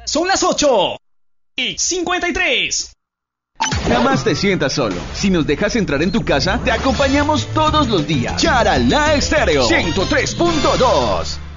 Son las 8:53. Jamás te sientas solo. Si nos dejas entrar en tu casa, te acompañamos todos los días. Charalá Estéreo 103.2.